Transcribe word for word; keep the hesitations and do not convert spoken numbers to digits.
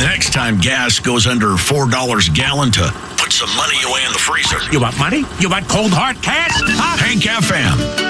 the next time gas goes under four dollars a gallon to put some money away in the freezer. You want money? You want cold hard cash? Huh? Hank F M.